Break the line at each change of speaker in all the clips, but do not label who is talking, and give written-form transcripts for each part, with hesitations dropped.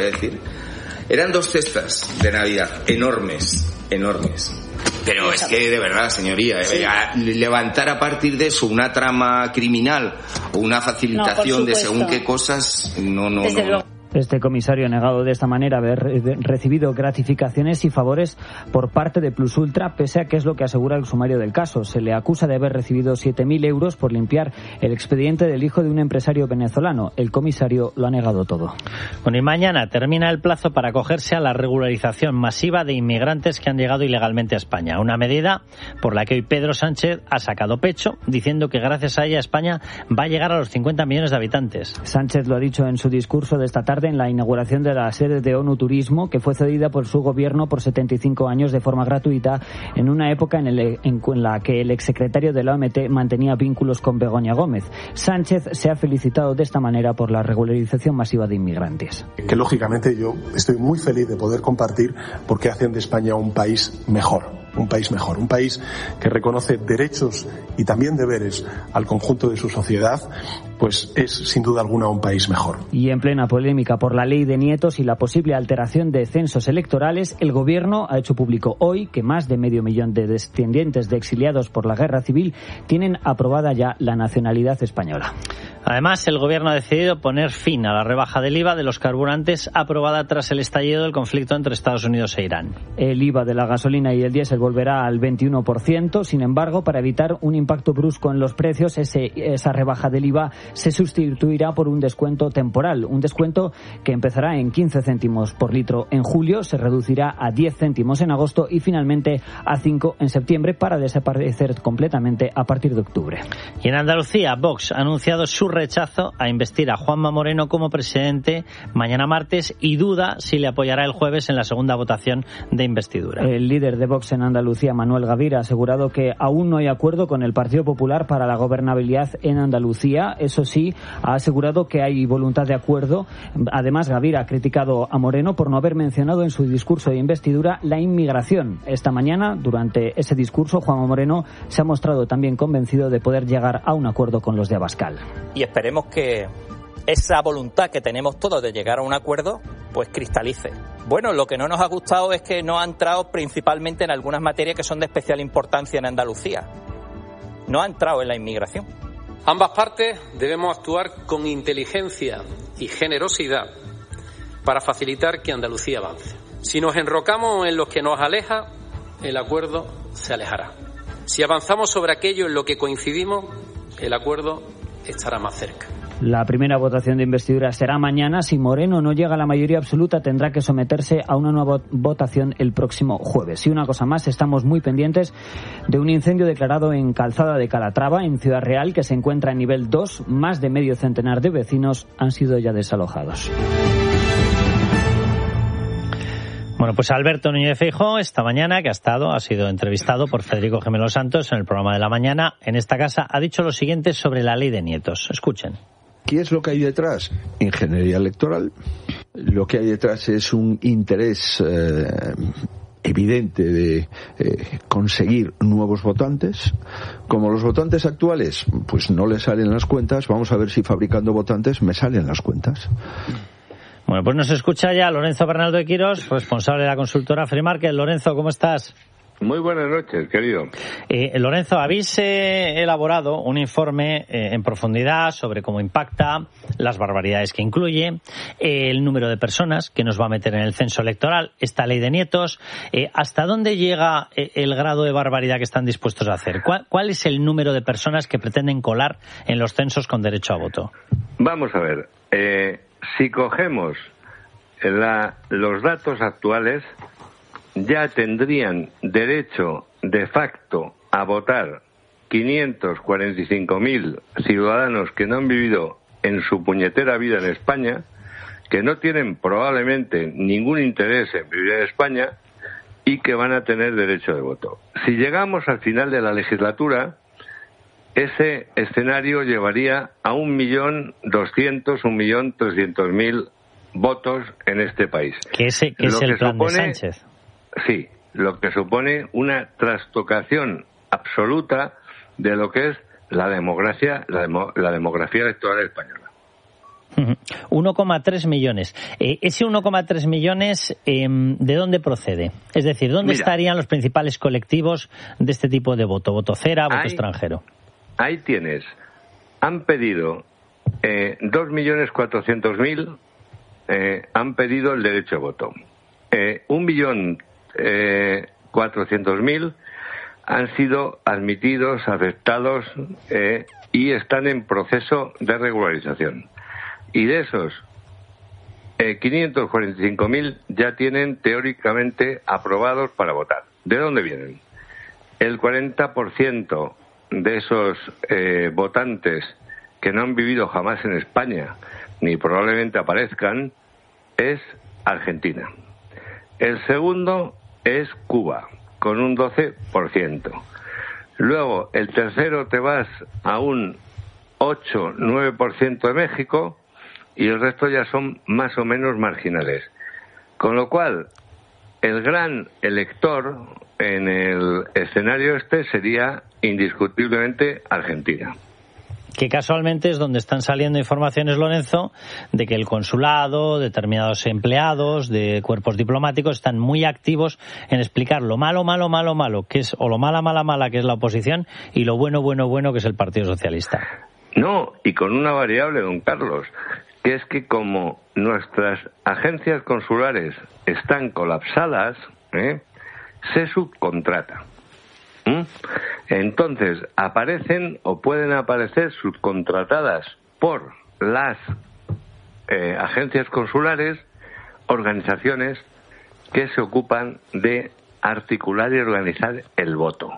decir? Eran 2 cestas de Navidad, enormes. Pero es que, de verdad, señoría, levantar a partir de eso una trama criminal o una facilitación de según qué cosas, no.
Este comisario ha negado de esta manera haber recibido gratificaciones y favores por parte de Plus Ultra, pese a que es lo que asegura el sumario del caso. Se le acusa de haber recibido 7.000 euros por limpiar el expediente del hijo de un empresario venezolano. El comisario lo ha negado todo.
Bueno, y mañana termina el plazo para acogerse a la regularización masiva de inmigrantes que han llegado ilegalmente a España. Una medida por la que hoy Pedro Sánchez ha sacado pecho, diciendo que gracias a ella España va a llegar a los 50 millones de habitantes.
Sánchez lo ha dicho en su discurso de esta tarde en la inauguración de la sede de ONU Turismo, que fue cedida por su gobierno por 75 años de forma gratuita, en una época en la que el exsecretario de la OMT mantenía vínculos con Begoña Gómez. Sánchez se ha felicitado de esta manera por la regularización masiva de inmigrantes.
Que lógicamente yo estoy muy feliz de poder compartir porque hacen de España un país mejor, un país que reconoce derechos y también deberes al conjunto de su sociedad, pues es sin duda alguna un país mejor.
Y en plena polémica por la ley de nietos y la posible alteración de censos electorales, el gobierno ha hecho público hoy que más de 500.000 de descendientes de exiliados por la guerra civil tienen aprobada ya la nacionalidad española.
Además, el gobierno ha decidido poner fin a la rebaja del IVA de los carburantes aprobada tras el estallido del conflicto entre Estados Unidos e Irán.
El IVA de la gasolina y el diésel volverá al 21%. Sin embargo, para evitar un impacto brusco en los precios, esa rebaja del IVA se sustituirá por un descuento temporal. Un descuento que empezará en 15 céntimos por litro en julio, se reducirá a 10 céntimos en agosto y finalmente a 5 en septiembre, para desaparecer completamente a partir de octubre.
Y en Andalucía, Vox ha anunciado su rechazo a investir a Juanma Moreno como presidente mañana martes y duda si le apoyará el jueves en la segunda votación de investidura.
El líder de Vox en Andalucía, Manuel Gavira, ha asegurado que aún no hay acuerdo con el Partido Popular para la gobernabilidad en Andalucía. Eso sí, ha asegurado que hay voluntad de acuerdo. Además, Gavira ha criticado a Moreno por no haber mencionado en su discurso de investidura la inmigración. Esta mañana, durante ese discurso, Juanma Moreno se ha mostrado también convencido de poder llegar a un acuerdo con los de Abascal.
Y esperemos que esa voluntad que tenemos todos de llegar a un acuerdo pues cristalice. Bueno, lo que no nos ha gustado es que no ha entrado principalmente en algunas materias que son de especial importancia en Andalucía. No ha entrado en la inmigración.
Ambas partes debemos actuar con inteligencia y generosidad para facilitar que Andalucía avance. Si nos enrocamos en lo que nos aleja, el acuerdo se alejará. Si avanzamos sobre aquello en lo que coincidimos, el acuerdo estará más cerca.
La primera votación de investidura será mañana. Si Moreno no llega a la mayoría absoluta, tendrá que someterse a una nueva votación el próximo jueves. Y una cosa más, estamos muy pendientes de un incendio declarado en Calzada de Calatrava, en Ciudad Real, que se encuentra en nivel 2. Más de medio centenar de vecinos han sido ya desalojados.
Bueno, pues Alberto Núñez Feijóo esta mañana, que ha sido entrevistado por Federico Gemelo Santos en el programa de la mañana en esta casa, ha dicho lo siguiente sobre la ley de nietos. Escuchen.
¿Qué es lo que hay detrás? Ingeniería electoral. Lo que hay detrás es un interés evidente de conseguir nuevos votantes. Como los votantes actuales pues no les salen las cuentas, vamos a ver si fabricando votantes me salen las cuentas.
Bueno, pues nos escucha ya Lorenzo Bernaldo de Quirós, responsable de la consultora Free Market. Lorenzo, ¿cómo estás?
Muy buenas noches, querido.
Lorenzo, habéis elaborado un informe en profundidad sobre cómo impacta, las barbaridades que incluye, el número de personas que nos va a meter en el censo electoral, esta ley de nietos. ¿Hasta dónde llega el grado de barbaridad que están dispuestos a hacer? ¿Cuál es el número de personas que pretenden colar en los censos con derecho a voto?
Vamos a ver. Si cogemos los datos actuales, ya tendrían derecho de facto a votar 545.000 ciudadanos que no han vivido en su puñetera vida en España, que no tienen probablemente ningún interés en vivir en España y que van a tener derecho de voto. Si llegamos al final de la legislatura, ese escenario llevaría a 1.200.000, 1.300.000 votos en este país.
¿Qué es el plan de Sánchez?
Sí, lo que supone una trastocación absoluta de lo que es la demografía electoral española.
1,3 millones. Ese 1,3 millones, ¿de dónde procede? Es decir, ¿dónde estarían los principales colectivos de este tipo de voto? ¿Voto cera, voto extranjero?
Ahí tienes. Han pedido 2.400.000 han pedido el derecho a voto. 1.400.000 han sido admitidos, aceptados y están en proceso de regularización. Y de esos, 545.000 ya tienen teóricamente aprobados para votar. ¿De dónde vienen? El 40% de esos votantes que no han vivido jamás en España, ni probablemente aparezcan, es Argentina. El segundo es Cuba, con un 12%. Luego, el tercero te vas a un 8-9% de México, y el resto ya son más o menos marginales. Con lo cual, el gran elector en el escenario este sería indiscutiblemente Argentina.
Que casualmente es donde están saliendo informaciones, Lorenzo, de que el consulado, determinados empleados de cuerpos diplomáticos están muy activos en explicar lo malo, que es, o lo mala, que es la oposición, y lo bueno, que es el Partido Socialista.
No, y con una variable, don Carlos, que es que como nuestras agencias consulares están colapsadas, se subcontrata. Entonces, aparecen o pueden aparecer subcontratadas por las agencias consulares organizaciones que se ocupan de articular y organizar el voto.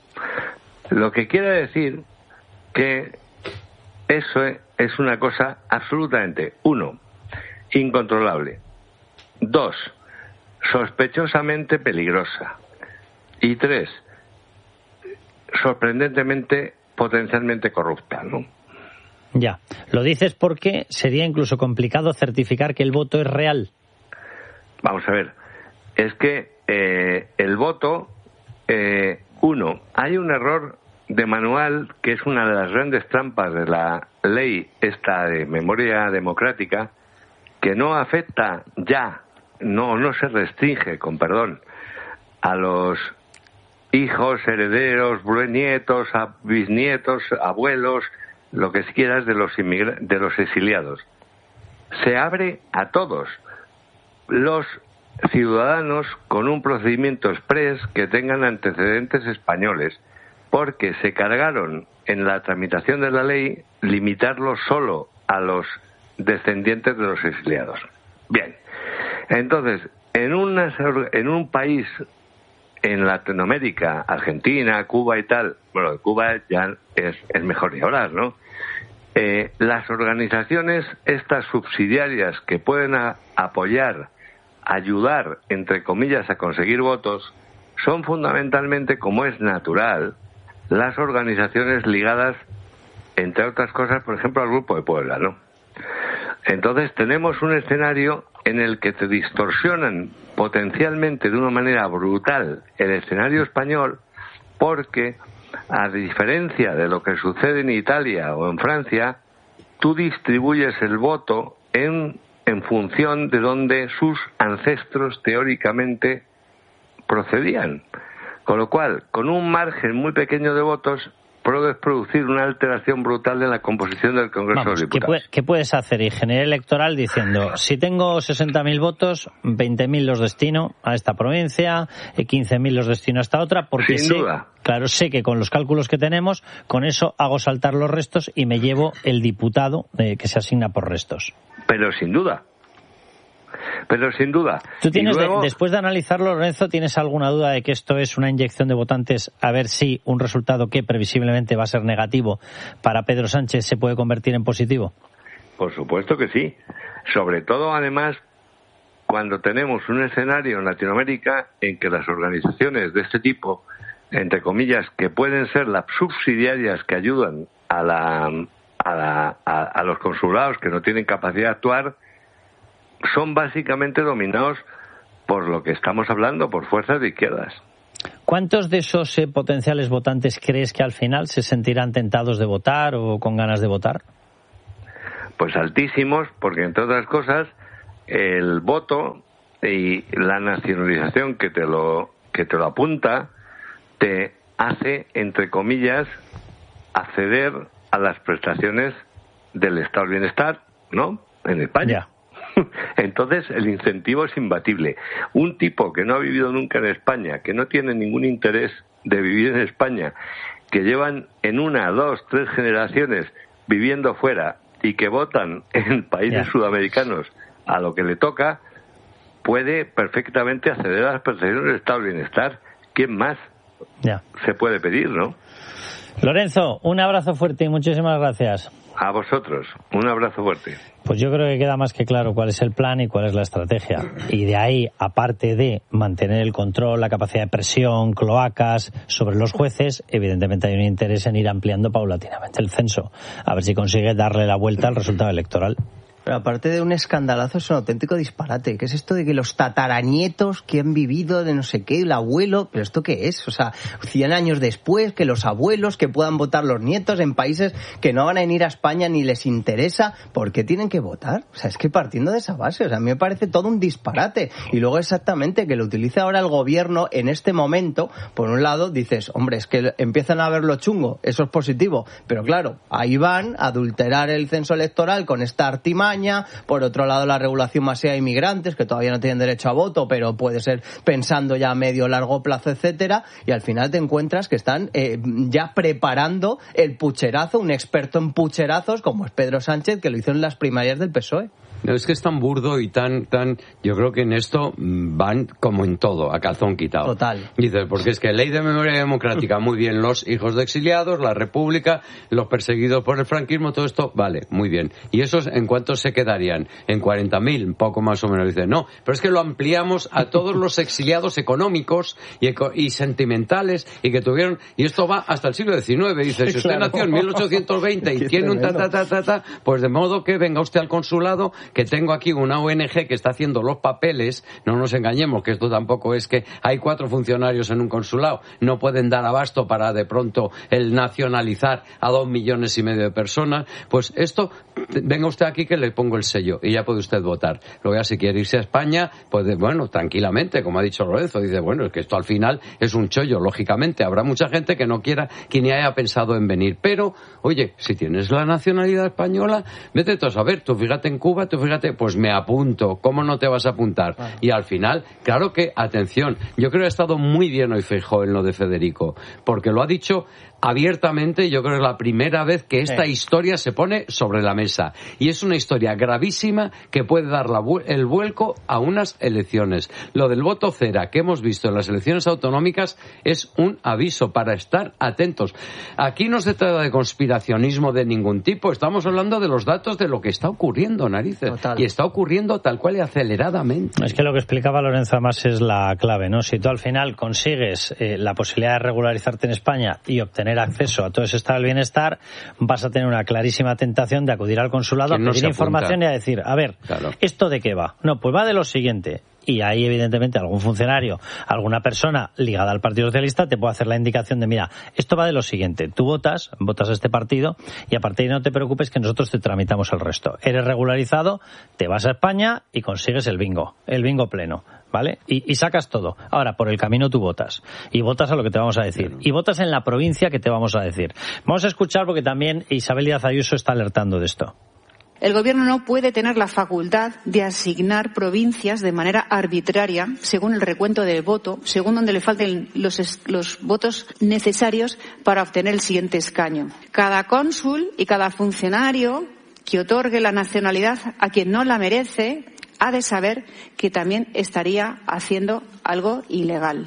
Lo que quiere decir que eso es una cosa absolutamente, 1, incontrolable, 2, sospechosamente peligrosa, y 3, sorprendentemente, potencialmente corrupta, ¿no?
Ya, lo dices porque sería incluso complicado certificar que el voto es real.
Vamos a ver, es que el voto, hay un error de manual que es una de las grandes trampas de la ley esta de memoria democrática, que no afecta ya, no se restringe, con perdón, a los hijos, herederos, nietos, bisnietos, abuelos, lo que quieras de los exiliados. Se abre a todos los ciudadanos con un procedimiento exprés que tengan antecedentes españoles, porque se cargaron en la tramitación de la ley limitarlo solo a los descendientes de los exiliados. Bien, entonces, en un país en Latinoamérica, Argentina, Cuba y tal, bueno, Cuba ya es mejor ni hablar, ¿no? Las organizaciones estas subsidiarias que pueden apoyar, ayudar, entre comillas, a conseguir votos, son fundamentalmente, como es natural, las organizaciones ligadas, entre otras cosas, por ejemplo, al Grupo de Puebla, ¿no? Entonces tenemos un escenario en el que te distorsionan potencialmente de una manera brutal el escenario español, porque a diferencia de lo que sucede en Italia o en Francia, tú distribuyes el voto en función de donde sus ancestros teóricamente procedían. Con lo cual, con un margen muy pequeño de votos, puedes producir una alteración brutal de la composición del Congreso de Diputados.
¿Qué puedes hacer? Ingeniería electoral diciendo, si tengo 60.000 votos, 20.000 los destino a esta provincia, 15.000 los destino a esta otra, porque
sin duda.
Claro, sé que con los cálculos que tenemos, con eso hago saltar los restos y me llevo el diputado que se asigna por restos.
Pero sin duda.
¿Tú tienes,
luego,
después de analizarlo, Lorenzo, tienes alguna duda de que esto es una inyección de votantes a ver si un resultado que previsiblemente va a ser negativo para Pedro Sánchez se puede convertir en positivo?
Por supuesto que sí. Sobre todo, además, cuando tenemos un escenario en Latinoamérica en que las organizaciones de este tipo, entre comillas, que pueden ser las subsidiarias que ayudan a los consulados que no tienen capacidad de actuar, son básicamente dominados por lo que estamos hablando, por fuerzas de izquierdas.
¿Cuántos de esos potenciales votantes crees que al final se sentirán tentados de votar o con ganas de votar?
pues altísimos, porque entre otras cosas el voto y la nacionalización que te lo apunta te hace, entre comillas, acceder a las prestaciones del estado del bienestar, ¿no?, en España. Entonces el incentivo es imbatible. Un tipo que no ha vivido nunca en España, que no tiene ningún interés de vivir en España, que llevan en 1, 2, 3 generaciones viviendo fuera y que votan en países sudamericanos a lo que le toca, puede perfectamente acceder a las prestaciones del estado del bienestar. ¿Quién más se puede pedir, no?
Lorenzo, un abrazo fuerte y muchísimas gracias.
A vosotros, un abrazo fuerte.
Pues yo creo que queda más que claro cuál es el plan y cuál es la estrategia. Y de ahí, aparte de mantener el control, la capacidad de presión, cloacas sobre los jueces, evidentemente hay un interés en ir ampliando paulatinamente el censo. A ver si consigue darle la vuelta al resultado electoral.
Pero aparte de un escandalazo, es un auténtico disparate. ¿Qué es esto de que los tataranietos que han vivido de no sé qué, el abuelo? ¿Pero esto qué es? O sea, 100 años después, que los abuelos, que puedan votar los nietos en países que no van a venir a España ni les interesa, ¿por qué tienen que votar? O sea, es que partiendo de esa base, o sea, a mí me parece todo un disparate. Y luego exactamente que lo utilice ahora el gobierno en este momento, por un lado dices, hombre, es que empiezan a ver lo chungo, eso es positivo. Pero claro, ahí van a adulterar el censo electoral con esta artimaña. Por otro lado, la regulación masiva de inmigrantes, que todavía no tienen derecho a voto, pero puede ser pensando ya a medio largo plazo, etcétera, y al final te encuentras que están ya preparando el pucherazo, un experto en pucherazos como es Pedro Sánchez, que lo hizo en las primarias del PSOE.
No, es que es tan burdo y tan... Yo creo que en esto van como en todo, a calzón quitado.
Total.
Dices, porque es que ley de memoria democrática, muy bien, los hijos de exiliados, la república, los perseguidos por el franquismo, todo esto, vale, muy bien. ¿Y esos en cuántos se quedarían? En 40.000, poco más o menos. Dice, no, pero es que lo ampliamos a todos los exiliados económicos y sentimentales y que tuvieron... Y esto va hasta el siglo XIX. Dice, si usted nació en 1820 y tiene un pues de modo que venga usted al consulado, que tengo aquí una ONG que está haciendo los papeles, no nos engañemos, que esto tampoco es que hay 4 funcionarios en un consulado, no pueden dar abasto para de pronto el nacionalizar a 2,5 millones de personas, pues esto, venga usted aquí que le pongo el sello y ya puede usted votar. Luego ya si quiere irse a España, pues bueno, tranquilamente, como ha dicho Lorenzo, dice, bueno, es que esto al final es un chollo, lógicamente, habrá mucha gente que no quiera, que ni haya pensado en venir, pero, oye, si tienes la nacionalidad española, vete tú a saber, tú fíjate en Cuba, fíjate, pues me apunto. ¿Cómo no te vas a apuntar? Claro. Y al final, claro que, atención, yo creo que ha estado muy bien hoy Feijóo en lo de Federico, porque lo ha dicho abiertamente. Yo creo que es la primera vez que esta historia se pone sobre la mesa. Y es una historia gravísima que puede dar el vuelco a unas elecciones. Lo del voto cera que hemos visto en las elecciones autonómicas es un aviso para estar atentos. Aquí no se trata de conspiracionismo de ningún tipo. Estamos hablando de los datos de lo que está ocurriendo, narices. Total. Y está ocurriendo tal cual y aceleradamente.
Es que lo que explicaba Lorenzo además es la clave, ¿no? Si tú al final consigues la posibilidad de regularizarte en España y obtener acceso a todo ese estado del bienestar, vas a tener una clarísima tentación de acudir al consulado a pedir información y a decir, a ver, claro, ¿esto de qué va? No, pues va de lo siguiente. Y ahí, evidentemente, algún funcionario, alguna persona ligada al Partido Socialista te puede hacer la indicación de, mira, esto va de lo siguiente. Tú votas a este partido y a partir de ahí no te preocupes que nosotros te tramitamos el resto. Eres regularizado, te vas a España y consigues el bingo pleno, ¿vale? Y sacas todo. Ahora, por el camino tú votas. Y votas a lo que te vamos a decir. Y votas en la provincia que te vamos a decir. Vamos a escuchar porque también Isabel Díaz Ayuso está alertando de esto.
El Gobierno no puede tener la facultad de asignar provincias de manera arbitraria, según el recuento del voto, según donde le falten los votos necesarios para obtener el siguiente escaño. Cada cónsul y cada funcionario que otorgue la nacionalidad a quien no la merece ha de saber que también estaría haciendo algo ilegal.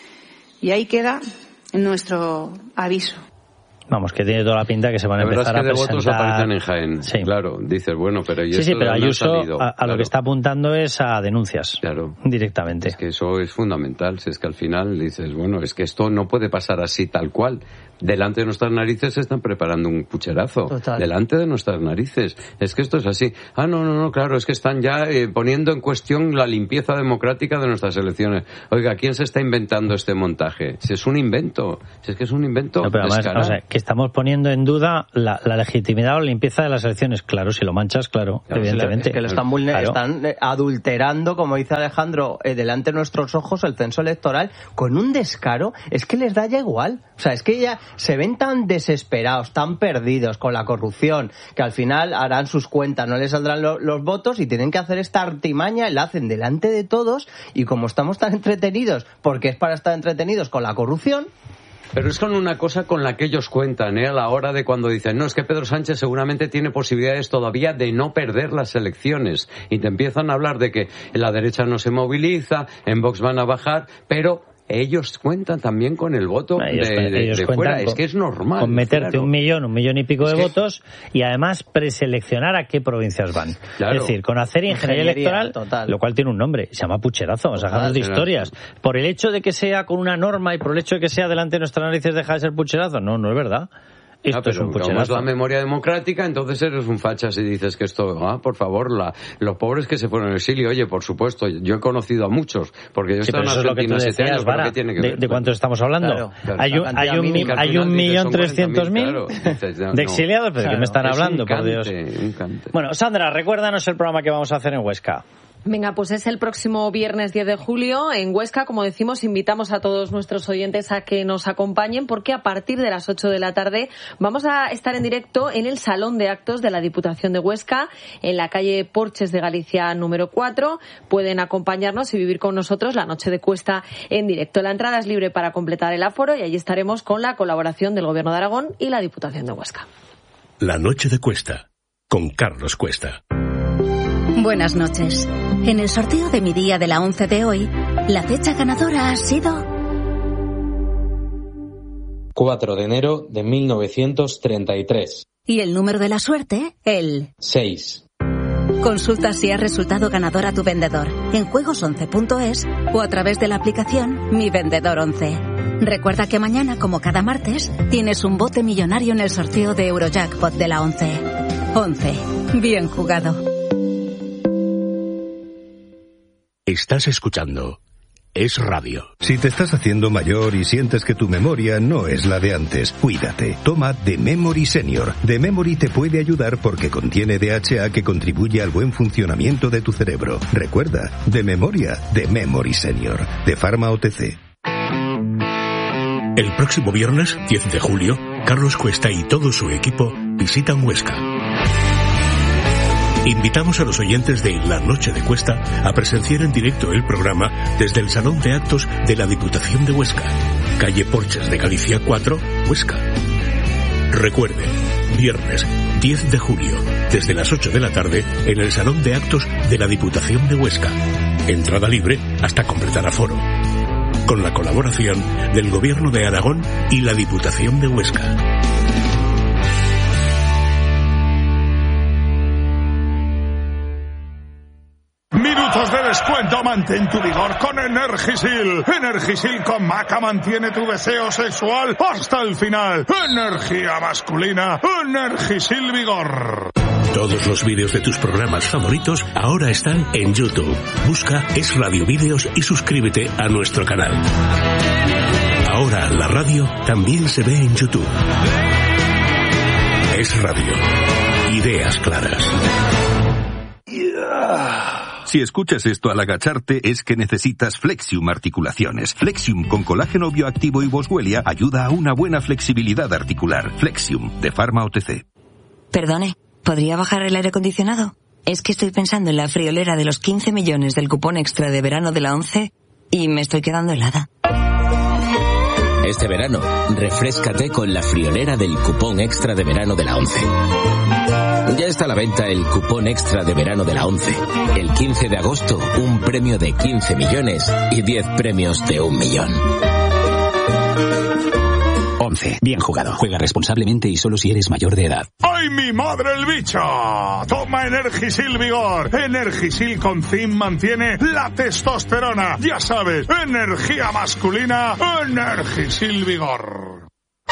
Y ahí queda nuestro aviso.
Vamos, que tiene toda la pinta que se van a empezar a presentar.
La verdad es que de votos aparecen en Jaén. Sí. Claro, dices, bueno, pero... ¿y
sí, pero Ayuso a
claro,
lo que está apuntando es a denuncias.
Claro.
Directamente.
Es que eso es fundamental. Si es que al final dices, bueno, es que esto no puede pasar así tal cual. Delante de nuestras narices se están preparando un pucherazo. Total. Delante de nuestras narices. Es que esto es así. No, claro, es que están ya poniendo en cuestión la limpieza democrática de nuestras elecciones. Oiga, ¿quién se está inventando este montaje? Si es un invento. Si es que es un invento
no, pero además,
descarado.
O sea, que estamos poniendo en duda la legitimidad o la limpieza de las elecciones. Claro, si lo manchas, claro, evidentemente.
Es que lo están adulterando, como dice Alejandro, delante de nuestros ojos el censo electoral con un descaro. Es que les da ya igual. O sea, es que ya se ven tan desesperados, tan perdidos con la corrupción, que al final harán sus cuentas, no les saldrán los votos y tienen que hacer esta artimaña, la hacen delante de todos, y como estamos tan entretenidos, porque es para estar entretenidos con la corrupción.
Pero es con una cosa con la que ellos cuentan, a la hora de cuando dicen, no, es que Pedro Sánchez seguramente tiene posibilidades todavía de no perder las elecciones. Y te empiezan a hablar de que la derecha no se moviliza, en Vox van a bajar, pero ellos cuentan también con el voto de fuera. Es que es normal.
Con meterte claro. un millón y pico de votos y además preseleccionar a qué provincias van. Claro. Es decir, con hacer ingeniería electoral, total. Lo cual tiene un nombre, se llama pucherazo, vamos a dejarnos de historias. Por el hecho de que sea con una norma y por el hecho de que sea delante de nuestras narices deja de ser pucherazo, no es verdad. Esto es un pucherazo.
Como es la memoria democrática, entonces eres un facha si dices que esto, por favor, los pobres que se fueron al exilio, oye, por supuesto, yo he conocido a muchos, porque yo he estado en Argentina 7 años, ¿pero qué tiene que ver?
¿De cuánto estamos hablando? Claro. Hay 1.300.000 de exiliados, pero ¿de qué me están hablando, por Dios? Bueno, Sandra, recuérdanos el programa que vamos a hacer en Huesca.
Venga, pues es el próximo viernes 10 de julio en Huesca. Como decimos, invitamos a todos nuestros oyentes a que nos acompañen porque a partir de las 8 de la tarde vamos a estar en directo en el Salón de Actos de la Diputación de Huesca, en la calle Porches de Galicia número 4. Pueden acompañarnos y vivir con nosotros la noche de Cuesta en directo. La entrada es libre para completar el aforo y allí estaremos con la colaboración del Gobierno de Aragón y la Diputación de Huesca.
La noche de Cuesta, con Carlos Cuesta.
Buenas noches. En el sorteo de mi día de la 11 de hoy, la fecha ganadora ha sido
4 de enero de 1933.
Y el número de la suerte, el
6.
Consulta si has resultado ganador a tu vendedor en juegos11.es o a través de la aplicación Mi Vendedor 11. Recuerda que mañana, como cada martes, tienes un bote millonario en el sorteo de Eurojackpot de la 11. 11. Bien jugado.
Estás escuchando Es Radio. Si te estás haciendo mayor y sientes que tu memoria no es la de antes, cuídate. Toma The Memory Senior. The Memory te puede ayudar porque contiene DHA que contribuye al buen funcionamiento de tu cerebro. Recuerda, de memoria, The Memory Senior. De Pharma OTC. El próximo viernes, 10 de julio, Carlos Cuesta y todo su equipo visitan Huesca. Invitamos a los oyentes de La Noche de Cuesta a presenciar en directo el programa desde el Salón de Actos de la Diputación de Huesca, calle Porches de Galicia 4, Huesca. Recuerden, viernes 10 de julio, desde las 8 de la tarde, en el Salón de Actos de la Diputación de Huesca. Entrada libre hasta completar aforo. Con la colaboración del Gobierno de Aragón y la Diputación de Huesca.
Minutos de descuento, mantén tu vigor con Energisil. Energisil con Maca mantiene tu deseo sexual hasta el final. Energía masculina, Energisil Vigor.
Todos los vídeos de tus programas favoritos ahora están en YouTube. Busca Es Radio Vídeos y suscríbete a nuestro canal. Ahora la radio también se ve en YouTube. Es Radio. Ideas claras. Si escuchas esto al agacharte es que necesitas Flexium Articulaciones. Flexium con colágeno bioactivo y boswellia ayuda a una buena flexibilidad articular. Flexium, de Pharma OTC.
Perdone, ¿podría bajar el aire acondicionado? Es que estoy pensando en la friolera de los 15 millones del cupón extra de verano de la 11 y me estoy quedando helada.
Este verano, refréscate con la friolera del cupón extra de verano de la 11. Ya está a la venta el cupón extra de verano de la 11. El 15 de agosto, un premio de 15 millones y 10 premios de 1 millón.
11. Bien jugado. Juega responsablemente y solo si eres mayor de edad.
¡Ay, mi madre el bicho! Toma Energisil Vigor. Energisil con zinc mantiene la testosterona. Ya sabes, energía masculina, Energisil Vigor.